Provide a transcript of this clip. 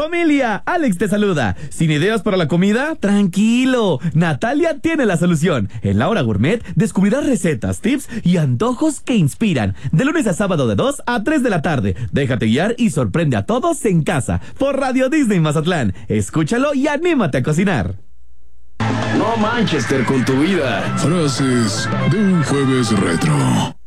Familia, Alex te saluda. ¿Sin ideas para la comida? Tranquilo, Natalia tiene la solución. En La Hora Gourmet descubrirás recetas, tips y antojos que inspiran. De lunes a sábado de 2 a 3 de la tarde. Déjate guiar y sorprende a todos en casa. Por Radio Disney Mazatlán. Escúchalo y anímate a cocinar. No Manchester con tu vida. Frases de un jueves retro.